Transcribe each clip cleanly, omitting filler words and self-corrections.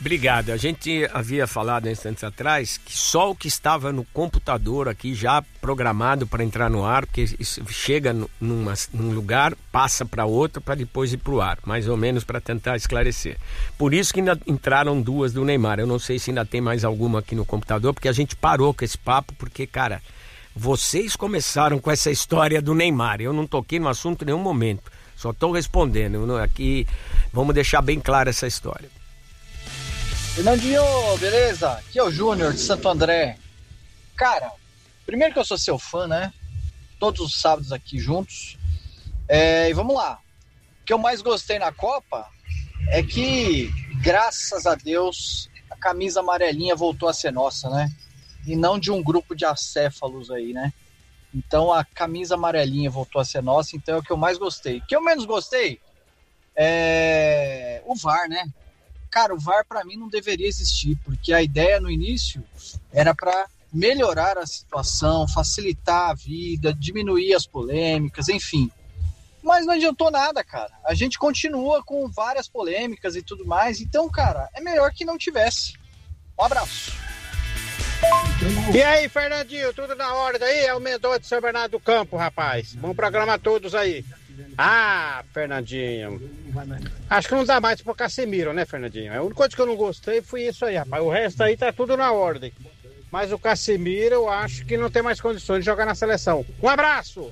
Obrigado. A gente havia falado instantes atrás que só o que estava no computador aqui já programado para entrar no ar, porque isso chega num lugar, passa para outro para depois ir para o ar, mais ou menos para tentar esclarecer. Por isso que ainda entraram duas do Neymar. Eu não sei se ainda tem mais alguma aqui no computador, porque a gente parou com esse papo, porque, cara, vocês começaram com essa história do Neymar. Eu não toquei no assunto em nenhum momento. Só estou respondendo. Aqui, vamos deixar bem clara essa história. Fernandinho, beleza? Aqui é o Júnior de Santo André. Cara, primeiro que eu sou seu fã, né? Todos os sábados aqui juntos. E vamos lá. O que eu mais gostei na Copa é que, graças a Deus, a camisa amarelinha voltou a ser nossa, né? E não de um grupo de acéfalos aí, né? Então a camisa amarelinha voltou a ser nossa, então é o que eu mais gostei. O que eu menos gostei é o VAR, né? Cara, o VAR para mim não deveria existir, porque a ideia no início era para melhorar a situação, facilitar a vida, diminuir as polêmicas, enfim. Mas não adiantou nada, cara. A gente continua com várias polêmicas e tudo mais, então, cara, é melhor que não tivesse. Um abraço. E aí, Fernandinho, tudo na ordem aí? É o Mendonça de São Bernardo do Campo, rapaz. Bom programa a todos aí. Ah, Fernandinho, acho que não dá mais pro Casemiro, né, Fernandinho? A única coisa que eu não gostei foi isso aí, rapaz. O resto aí tá tudo na ordem. Mas o Casemiro eu acho que não tem mais condições de jogar na seleção. Um abraço!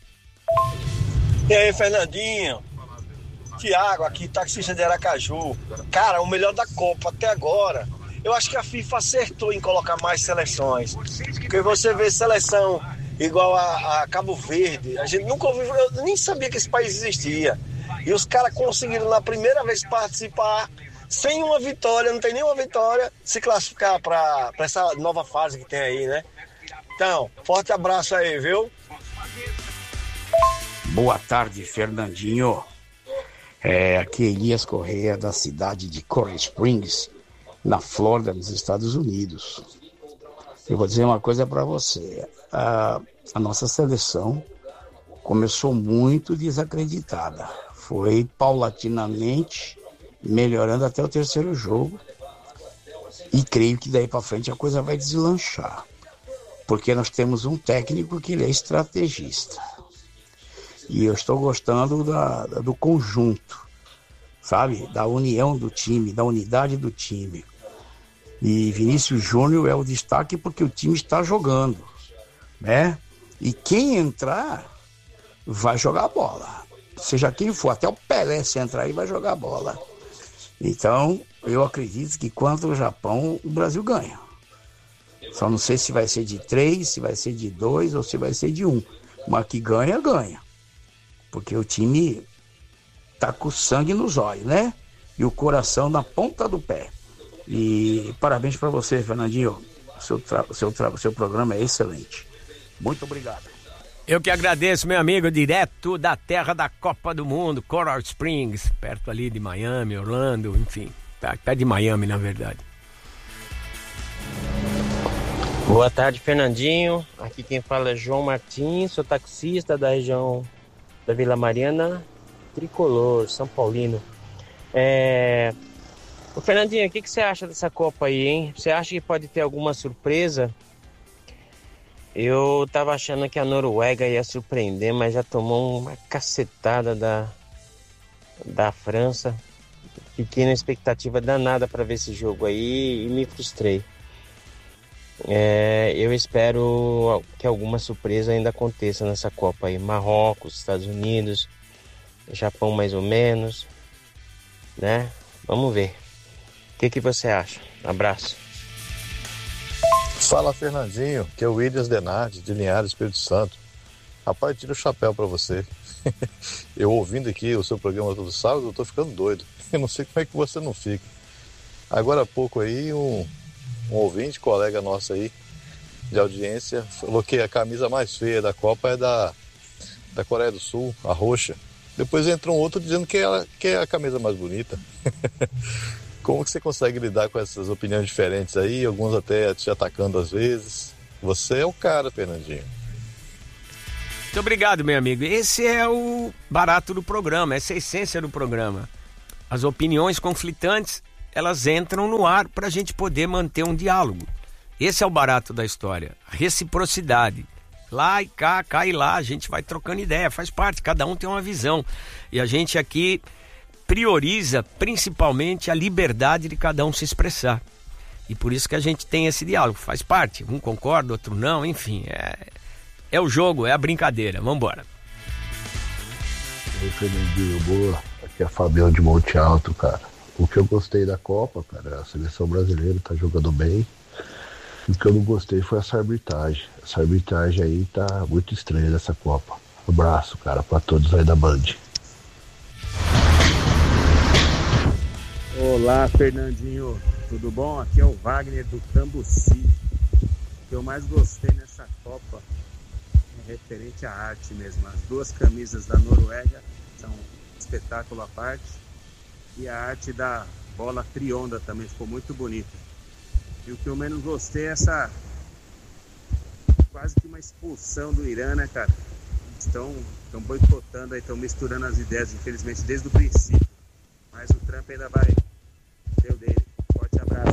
E aí, Fernandinho? Tiago, aqui, taxista de Aracaju. Cara, o melhor da Copa até agora. Eu acho que a FIFA acertou em colocar mais seleções. Porque você vê seleção igual a Cabo Verde, a gente nunca ouviu, eu nem sabia que esse país existia. E os caras conseguiram na primeira vez participar sem uma vitória, não tem nenhuma vitória, se classificar para essa nova fase que tem aí, né? Então, forte abraço aí, viu? Boa tarde, Fernandinho. Aqui é Elias Correia, da cidade de Coral Springs, na Flórida, nos Estados Unidos. Eu vou dizer uma coisa para você. A nossa seleção começou muito desacreditada. Foi paulatinamente melhorando até o terceiro jogo. E creio que daí para frente a coisa vai deslanchar. Porque nós temos um técnico que ele é estrategista. E eu estou gostando do conjunto, sabe? Da união do time, da unidade do time. E Vinícius Júnior é o destaque porque o time está jogando, né? E quem entrar vai jogar bola. Seja quem for, até o Pelé se entrar aí vai jogar bola. Então, eu acredito que contra o Japão, o Brasil ganha. Só não sei se vai ser de 3, se vai ser de 2 ou se vai ser de 1. Mas que ganha, ganha. Porque o time tá com o sangue nos olhos, né? E o coração na ponta do pé. E parabéns para você, Fernandinho. Seu programa é excelente. Muito obrigado. Eu que agradeço, meu amigo, direto da terra da Copa do Mundo, Coral Springs, perto ali de Miami, Orlando, enfim. Perto de Miami, na verdade. Boa tarde, Fernandinho. Aqui quem fala é João Martins, sou taxista da região da Vila Mariana, tricolor, São Paulino. Ô Fernandinho, o que você acha dessa Copa aí, hein? Você acha que pode ter alguma surpresa? Eu tava achando que a Noruega ia surpreender, mas já tomou uma cacetada da França. Fiquei na expectativa danada para ver esse jogo aí e me frustrei. Eu espero que alguma surpresa ainda aconteça nessa Copa aí. Marrocos, Estados Unidos, Japão mais ou menos, né? Vamos ver. O que você acha? Abraço. Fala, Fernandinho, que é o Williams Denardi, de Linhares, Espírito Santo. Rapaz, tira o chapéu pra você. Eu ouvindo aqui o seu programa todo sábado, eu tô ficando doido. Eu não sei como é que você não fica. Agora há pouco aí, um ouvinte, colega nosso aí, de audiência, falou que a camisa mais feia da Copa é da Coreia do Sul, a roxa. Depois entrou um outro dizendo que é a camisa mais bonita. Como que você consegue lidar com essas opiniões diferentes aí, alguns até te atacando às vezes? Você é o cara, Fernandinho. Muito obrigado, meu amigo. Esse é o barato do programa, essa é a essência do programa. As opiniões conflitantes elas entram no ar para a gente poder manter um diálogo. Esse é o barato da história, a reciprocidade. Lá e cá e lá, a gente vai trocando ideia, faz parte, cada um tem uma visão. E a gente aqui prioriza principalmente a liberdade de cada um se expressar. E por isso que a gente tem esse diálogo, faz parte. Um concorda, outro não, enfim. É o jogo, é a brincadeira. Vamos embora. Oi, Fernandinho, boa. Aqui é Fabião de Monte Alto, cara. O que eu gostei da Copa, cara, a seleção brasileira tá jogando bem. O que eu não gostei foi essa arbitragem. Essa arbitragem aí tá muito estranha nessa Copa. Um abraço, cara, pra todos aí da Band. Olá, Fernandinho. Tudo bom? Aqui é o Wagner do Cambuci. O que eu mais gostei nessa Copa é referente à arte mesmo. As duas camisas da Noruega são um espetáculo à parte. E a arte da bola trionda também ficou muito bonita. E o que eu menos gostei é essa quase que uma expulsão do Irã, né, cara? Estão boicotando aí, estão misturando as ideias, infelizmente, desde o princípio. Mas o Trump ainda vai ter o dele. Forte abraço.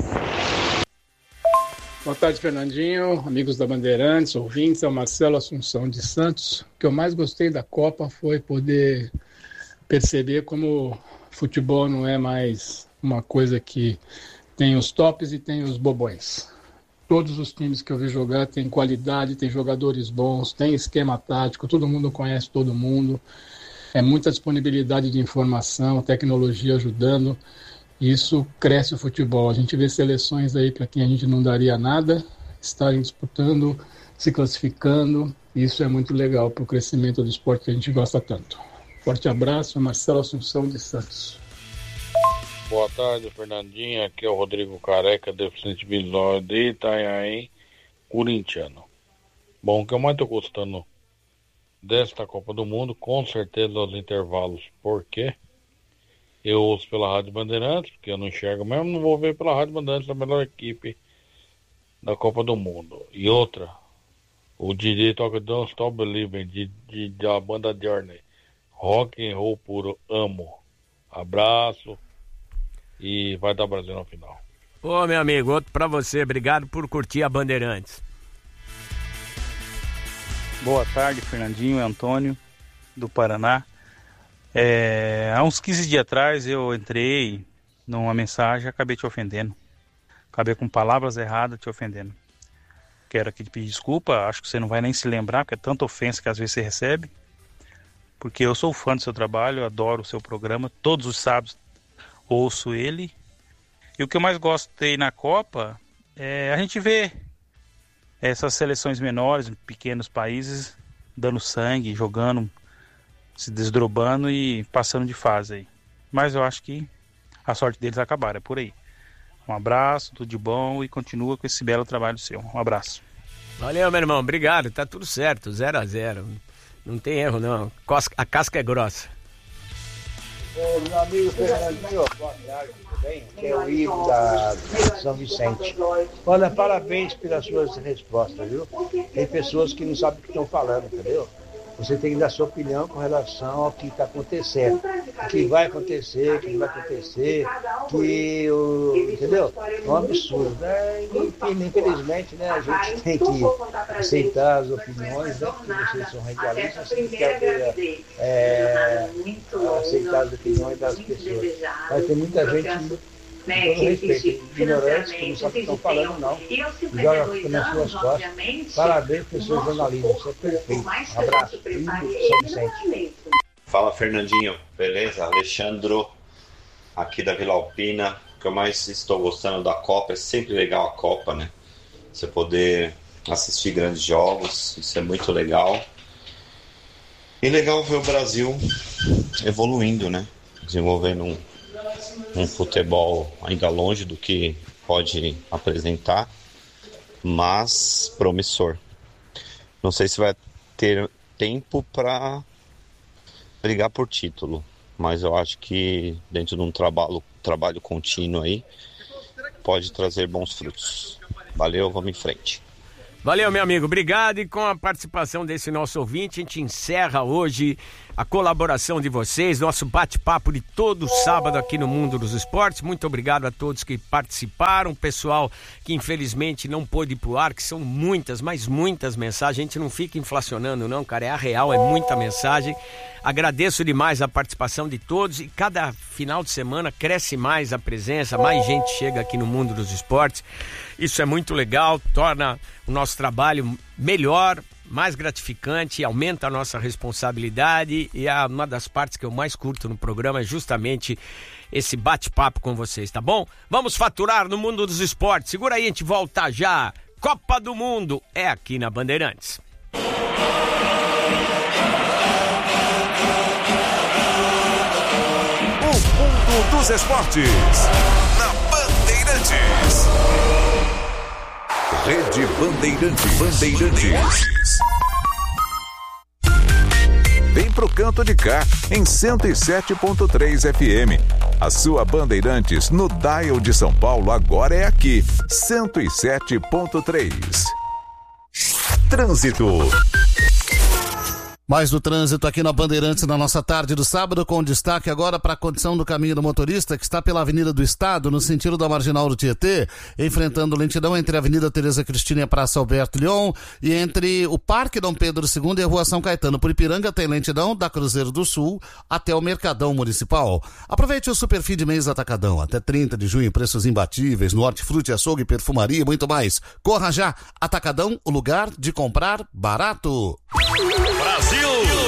Boa tarde, Fernandinho, amigos da Bandeirantes, ouvintes, é o Marcelo Assunção de Santos. O que eu mais gostei da Copa foi poder perceber como futebol não é mais uma coisa que tem os tops e tem os bobões. Todos os times que eu vi jogar têm qualidade, tem jogadores bons, tem esquema tático, todo mundo conhece todo mundo. É muita disponibilidade de informação, tecnologia ajudando. Isso cresce o futebol. A gente vê seleções aí para quem a gente não daria nada, estarem disputando, se classificando. Isso é muito legal para o crescimento do esporte que a gente gosta tanto. Forte abraço, Marcelo Assunção de Santos. Boa tarde, Fernandinho. Aqui é o Rodrigo Careca, deficiente visual de Itanhaém, corintiano. Bom, o que eu mais estou gostando desta Copa do Mundo, com certeza os intervalos. Por quê? Eu ouço pela Rádio Bandeirantes, porque eu não enxergo mesmo, não vou ver pela Rádio Bandeirantes a melhor equipe da Copa do Mundo. E outra, o DJ toca Don't Stop Believing, da banda Journey. Rock and roll puro, amo. Abraço. E vai dar Brasil no final. Ô, meu amigo, outro pra você. Obrigado por curtir a Bandeirantes. Boa tarde, Fernandinho, Antônio, do Paraná. Há uns 15 dias atrás eu entrei numa mensagem e acabei te ofendendo. Acabei com palavras erradas te ofendendo. Quero aqui te pedir desculpa, acho que você não vai nem se lembrar, porque é tanta ofensa que às vezes você recebe. Porque eu sou fã do seu trabalho, eu adoro o seu programa, todos os sábados ouço ele. E o que eu mais gostei na Copa é a gente ver essas seleções menores, pequenos países, dando sangue, jogando, se desdobrando e passando de fase aí. Mas eu acho que a sorte deles acabaram, é por aí. Um abraço, tudo de bom e continua com esse belo trabalho seu. Um abraço. Valeu, meu irmão, obrigado, tá tudo certo, 0-0. Não tem erro não, a casca é grossa. Ô, meu amigo Fernandinho, boa tarde, tudo bem? Aqui é o Ivo da São Vicente. Olha, parabéns pelas suas respostas, viu? Tem pessoas que não sabem o que estão falando, entendeu? Você tem que dar sua opinião com relação ao que está acontecendo. O que vai acontecer, entendeu? É um absurdo, né? Infelizmente, né, a gente tem que aceitar as opiniões, né? Porque vocês são radialistas, você tem que aceitar as opiniões das pessoas. Mas tem muita gente, com todo respeito, ignorantes, que não sabe o que estão falando, não. Joga nas suas costas. Parabéns pelo seu jornalismo, isso é perfeito. Um abraço. São Vicente. Fala, Fernandinho, beleza? Alexandro, aqui da Vila Alpina. O que eu mais estou gostando da Copa, é sempre legal a Copa, né? Você poder assistir grandes jogos, isso é muito legal. E legal ver o Brasil evoluindo, né? Desenvolvendo um futebol ainda longe do que pode apresentar, mas promissor. Não sei se vai ter tempo para brigar por título, mas eu acho que dentro de um trabalho contínuo aí pode trazer bons frutos. Valeu, vamos em frente. Valeu, meu amigo, obrigado. E com a participação desse nosso ouvinte, a gente encerra hoje a colaboração de vocês, nosso bate-papo de todo sábado aqui no Mundo dos Esportes. Muito obrigado a todos que participaram, pessoal que infelizmente não pôde ir pro ar, que são muitas, mas muitas mensagens. A gente não fica inflacionando não, cara, é a real, é muita mensagem. Agradeço demais a participação de todos e cada final de semana cresce mais a presença, mais gente chega aqui no Mundo dos Esportes. Isso é muito legal, torna o nosso trabalho melhor, mais gratificante, aumenta a nossa responsabilidade e uma das partes que eu mais curto no programa é justamente esse bate-papo com vocês, tá bom? Vamos faturar no Mundo dos Esportes. Segura aí, a gente volta já. Copa do Mundo é aqui na Bandeirantes. O Mundo dos Esportes na Bandeirantes. Rede Bandeirantes. Vem pro canto de cá, em 107.3 FM. A sua Bandeirantes no dial de São Paulo agora é aqui, 107.3. Trânsito. Mais do trânsito aqui na Bandeirantes na nossa tarde do sábado, com destaque agora para a condição do caminho do motorista que está pela Avenida do Estado, no sentido da Marginal do Tietê, enfrentando lentidão entre a Avenida Tereza Cristina e a Praça Alberto Leon, e entre o Parque Dom Pedro II e a Rua São Caetano. Por Ipiranga tem lentidão da Cruzeiro do Sul até o Mercadão Municipal. Aproveite o Superfim de mês Atacadão, até 30 de junho, preços imbatíveis no Hortifruti, Açougue, Perfumaria e muito mais. Corra já, Atacadão, o lugar de comprar barato. Brasil!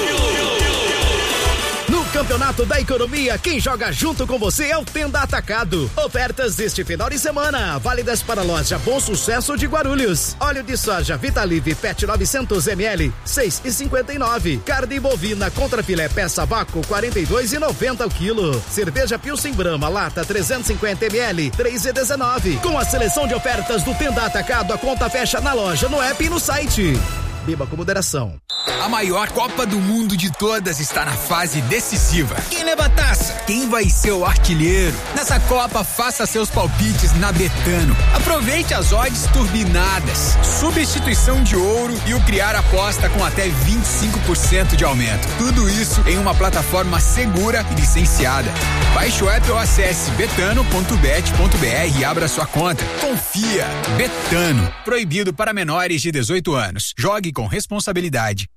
No Campeonato da Economia, quem joga junto com você é o Tenda Atacado. Ofertas este final de semana, válidas para a loja Bom Sucesso de Guarulhos. Óleo de soja Vitalive PET 900 ml, 6,59. Carne bovina contra filé peça vácuo, 42,90 o quilo. Cerveja Pilsen Brahma lata 350 ml, 3,19. Com a seleção de ofertas do Tenda Atacado, a conta fecha na loja, no app e no site. Beba com moderação. A maior Copa do Mundo de todas está na fase decisiva. Quem leva a taça? Quem vai ser o artilheiro? Nessa Copa, faça seus palpites na Betano. Aproveite as odds turbinadas, substituição de ouro e o criar aposta com até 25% de aumento. Tudo isso em uma plataforma segura e licenciada. Baixe o app ou acesse betano.bet.br e abra sua conta. Confia. Betano. Proibido para menores de 18 anos. Jogue com responsabilidade.